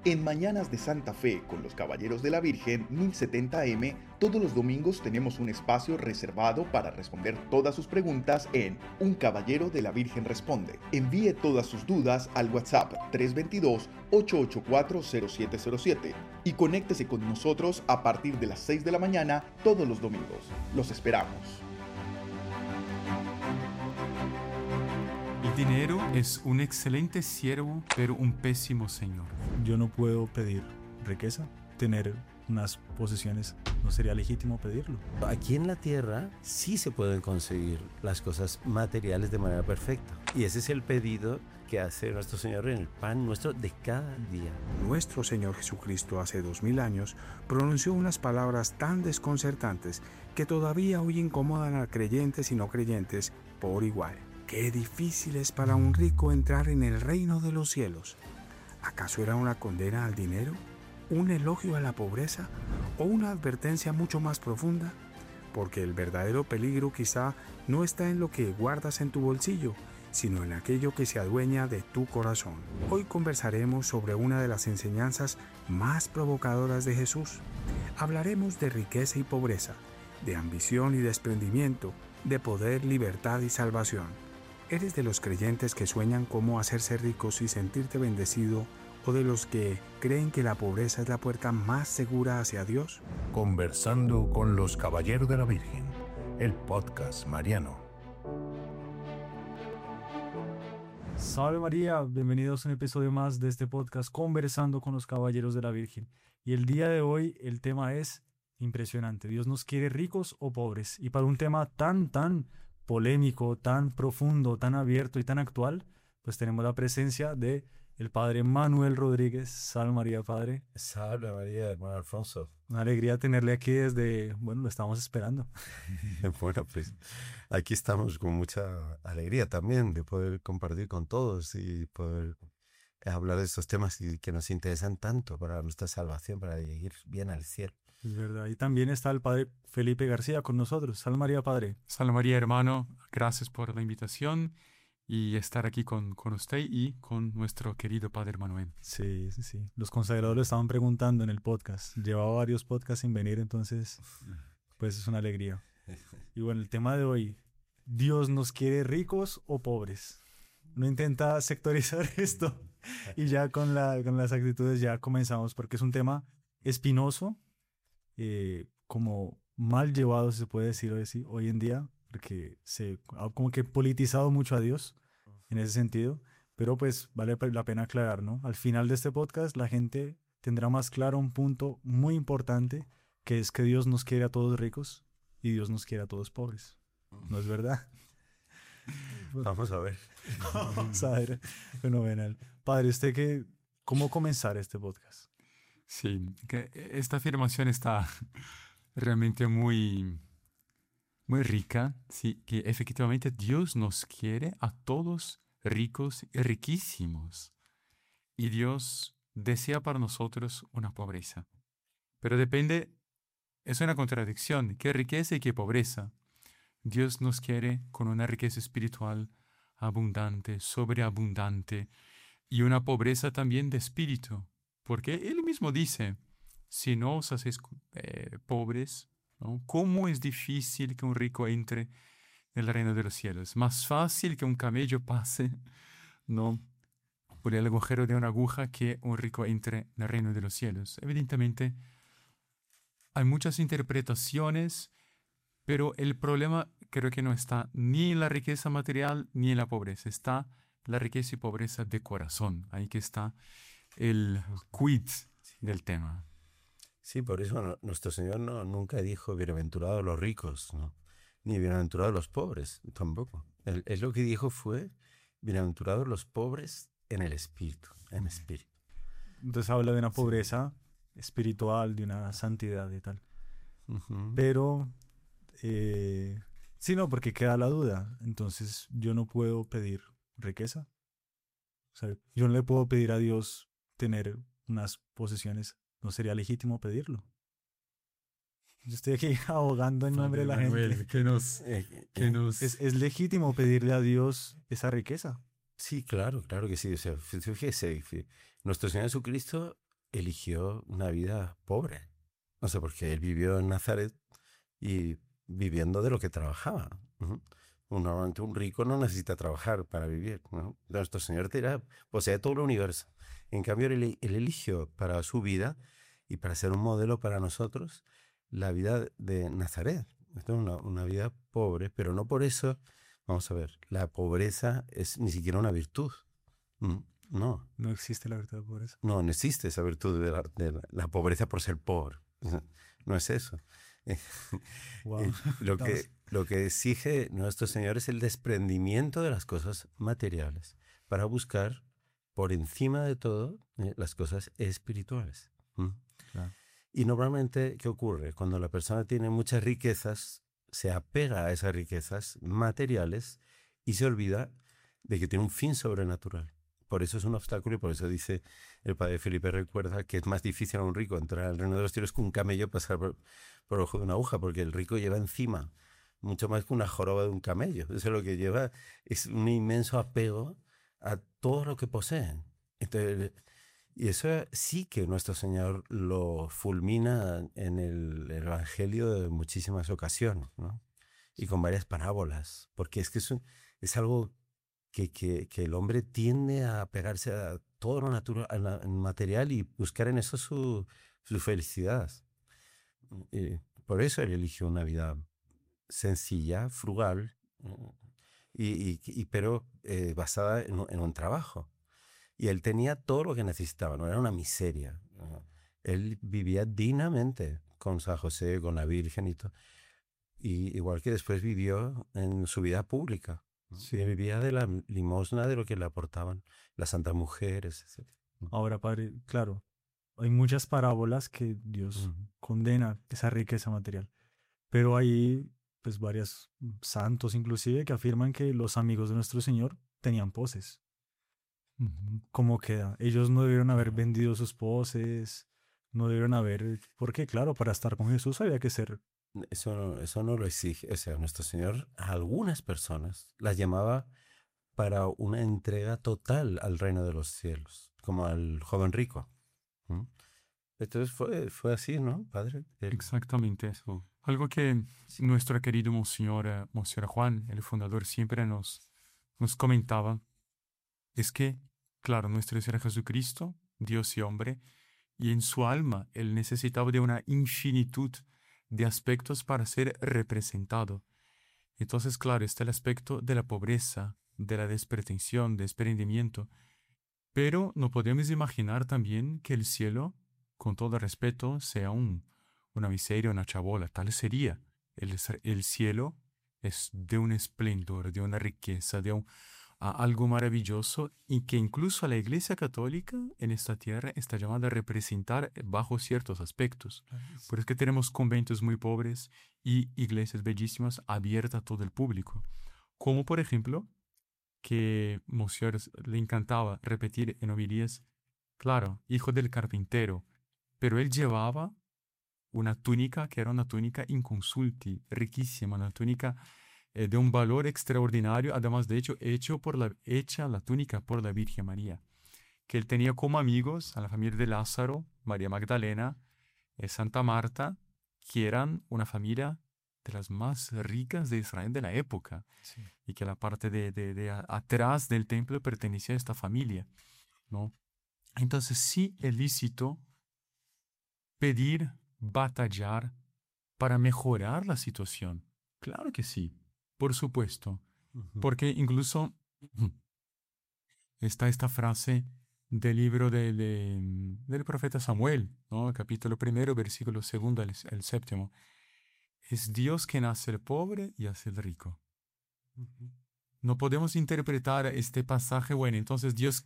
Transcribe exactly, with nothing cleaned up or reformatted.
En Mañanas de Santa Fe con los Caballeros de la Virgen mil setenta A M, todos los domingos tenemos un espacio reservado para responder todas sus preguntas en Un Caballero de la Virgen Responde. Envíe todas sus dudas al WhatsApp tres dos dos, ocho ocho cuatro, cero siete cero siete y conéctese con nosotros a partir de las seis de la mañana todos los domingos. Los esperamos. El dinero es un excelente siervo, pero un pésimo señor. Yo no puedo pedir riqueza, tener unas posesiones, no sería legítimo pedirlo. Aquí en la tierra sí se pueden conseguir las cosas materiales de manera perfecta. Y ese es el pedido que hace nuestro Señor en el pan nuestro de cada día. Nuestro Señor Jesucristo hace dos mil años pronunció unas palabras tan desconcertantes que todavía hoy incomodan a creyentes y no creyentes por igual. Qué difícil es para un rico entrar en el reino de los cielos. ¿Acaso era una condena al dinero? ¿Un elogio a la pobreza? ¿O una advertencia mucho más profunda? Porque el verdadero peligro quizá no está en lo que guardas en tu bolsillo, sino en aquello que se adueña de tu corazón. Hoy conversaremos sobre una de las enseñanzas más provocadoras de Jesús. Hablaremos de riqueza y pobreza, de ambición y desprendimiento, de poder, libertad y salvación. ¿Eres de los creyentes que sueñan cómo hacerse ricos y sentirte bendecido, o de los que creen que la pobreza es la puerta más segura hacia Dios? Conversando con los Caballeros de la Virgen, el podcast mariano. Salve María, bienvenidos a un episodio más de este podcast Conversando con los Caballeros de la Virgen. Y el día de hoy el tema es impresionante. ¿Dios nos quiere ricos o pobres? Y para un tema tan, tan polémico, tan profundo, tan abierto y tan actual, pues tenemos la presencia de el Padre Manuel Rodríguez. Salve María, Padre. Salve María, hermano Alfonso. Una alegría tenerle aquí desde, bueno, lo estamos esperando. Bueno, pues aquí estamos con mucha alegría también de poder compartir con todos y poder hablar de estos temas que nos interesan tanto para nuestra salvación, para ir bien al cielo. Es verdad. Y también está el Padre Felipe García con nosotros. Salve María, Padre. Salve María, hermano. Gracias por la invitación y estar aquí con, con usted y con nuestro querido Padre Manuel. Sí, sí, sí. Los consagrados lo estaban preguntando en el podcast. Llevaba varios podcasts sin venir, entonces, pues es una alegría. Y bueno, el tema de hoy, ¿Dios nos quiere ricos o pobres? No intenta sectorizar esto y ya con, la, con las actitudes ya comenzamos, porque es un tema espinoso, eh, como mal llevado, si se puede decir hoy, hoy en día, porque se ha como que politizado mucho a Dios en ese sentido, pero pues vale la pena aclarar, ¿no? Al final de este podcast la gente tendrá más claro un punto muy importante, que es que Dios nos quiere a todos ricos y Dios nos quiere a todos pobres. ¿No es verdad? Vamos a ver. Vamos a ver. Fenomenal. Padre, ¿usted qué, cómo comenzar este podcast? Sí, que esta afirmación está realmente muy, muy rica, sí, que efectivamente Dios nos quiere a todos ricos y riquísimos. Y Dios desea para nosotros una pobreza. Pero depende, es una contradicción, qué riqueza y qué pobreza. Dios nos quiere con una riqueza espiritual abundante, sobreabundante, y una pobreza también de espíritu. Porque Él mismo dice, si no os hacéis eh, pobres, ¿no? ¿Cómo es difícil que un rico entre en el reino de los cielos? Más fácil que un camello pase, ¿no?, por el agujero de una aguja que un rico entre en el reino de los cielos. Evidentemente, hay muchas interpretaciones, pero el problema creo que no está ni en la riqueza material ni en la pobreza. Está la riqueza y pobreza de corazón. Ahí que está el quid del tema. Sí, por eso no, nuestro Señor no, nunca dijo bienaventurados los ricos, ¿no? Ni bienaventurados los pobres, tampoco. Él, él lo que dijo fue bienaventurados los pobres en el espíritu, en espíritu. Entonces habla de una pobreza sí. espiritual, de una santidad y tal. Uh-huh. Pero, eh, sí, no, porque queda la duda. Entonces yo no puedo pedir riqueza. O sea, yo no le puedo pedir a Dios tener unas posesiones, no sería legítimo pedirlo. Yo estoy aquí abogando en nombre Padre de la Manuel, gente. Que nos, que nos... ¿Es, ¿Es legítimo pedirle a Dios esa riqueza? Sí, claro, claro que sí. O sea, fíjese, nuestro Señor Jesucristo eligió una vida pobre. No sé, porque él vivió en Nazaret y viviendo de lo que trabajaba. Uh-huh. Normalmente un rico no necesita trabajar para vivir, ¿no? Nuestro Señor era, posee todo el universo. En cambio, él, él eligió para su vida y para ser un modelo para nosotros la vida de Nazaret. Esto es una, una vida pobre, pero no por eso, vamos a ver, la pobreza es ni siquiera una virtud. No. No existe la virtud de pobreza. No, no existe esa virtud de la, de la pobreza por ser pobre. No es eso. Wow. Lo que, lo que exige nuestro Señor es el desprendimiento de las cosas materiales para buscar por encima de todo eh, las cosas espirituales. ¿Mm? Claro. Y normalmente, ¿qué ocurre? Cuando la persona tiene muchas riquezas, se apega a esas riquezas materiales y se olvida de que tiene un fin sobrenatural. Por eso es un obstáculo y por eso dice el padre Felipe, recuerda que es más difícil a un rico entrar al reino de los cielos que un camello pasar por, por el ojo de una aguja, porque el rico lleva encima mucho más que una joroba de un camello. Eso es lo que lleva, es un inmenso apego a todo lo que poseen. Entonces, y eso sí que nuestro Señor lo fulmina en el Evangelio de muchísimas ocasiones, ¿no? Y con varias parábolas, porque es que es, un, es algo que, que, que el hombre tiende a pegarse a todo lo natural, a la, material y buscar en eso su, su felicidad. Y por eso él eligió una vida sencilla, frugal, y, y, y, pero eh, basada en, en un trabajo. Y él tenía todo lo que necesitaba, no era una miseria. Él vivía dignamente con San José, con la Virgen y todo. Y igual que después vivió en su vida pública. Sí. Vivía de la limosna de lo que le aportaban las santas mujeres, etcétera. Ahora, padre, claro, hay muchas parábolas que Dios uh-huh. condena esa riqueza material. Pero hay pues varios santos inclusive que afirman que los amigos de nuestro Señor tenían poses. ¿Cómo queda? Ellos no debieron haber vendido sus poses, no debieron haber... Porque claro, para estar con Jesús había que ser... Eso no, eso no lo exige. O sea, nuestro Señor a algunas personas las llamaba para una entrega total al reino de los cielos, como al joven rico. ¿Mm? Entonces fue, fue así, ¿no, padre? El... Exactamente eso. Algo que sí. nuestro querido Monseñor, Monseñor Juan, el fundador, siempre nos, nos comentaba, es que, claro, nuestro Señor Jesucristo, Dios y hombre, y en su alma Él necesitaba de una infinitud de aspectos para ser representado. Entonces, claro, está el aspecto de la pobreza, de la despretensión, de desprendimiento, pero no podemos imaginar también que el cielo, con todo respeto, sea un, una miseria, una chabola. Tal sería. El, el cielo es de un esplendor, de una riqueza, de un... a algo maravilloso y que incluso a la Iglesia Católica en esta tierra está llamada a representar bajo ciertos aspectos. Por eso que tenemos conventos muy pobres y iglesias bellísimas abiertas a todo el público. Como por ejemplo, que Monseñor le encantaba repetir en homilías, claro, hijo del carpintero, pero él llevaba una túnica que era una túnica inconsulti, riquísima, una túnica Eh, de un valor extraordinario, además de hecho, hecho por la, hecha la túnica por la Virgen María, que él tenía como amigos a la familia de Lázaro, María Magdalena, eh, Santa Marta, que eran una familia de las más ricas de Israel de la época, sí. Y que la parte de, de, de a, atrás del templo pertenecía a esta familia, ¿no? Entonces sí es lícito pedir, batallar para mejorar la situación. Claro que sí. Por supuesto, uh-huh. Porque incluso está esta frase del libro de, de, del profeta Samuel, ¿no? Capítulo primero, versículo segundo al, al séptimo. Es Dios quien hace el pobre y hace el rico. Uh-huh. No podemos interpretar este pasaje, bueno, entonces Dios